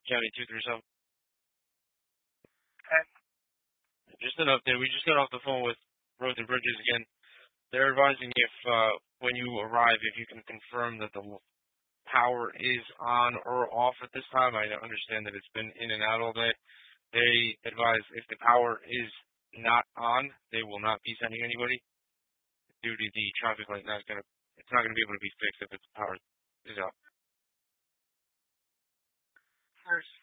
County 237. Okay. Just an update. We just got off the phone with Roads and Bridges again. They're advising if, when you arrive, if you can confirm that the power is on or off at this time. I understand that it's been in and out all day. They advise if the power is not on, they will not be sending anybody due to the traffic light it's not gonna be able to be fixed if its power is out. There's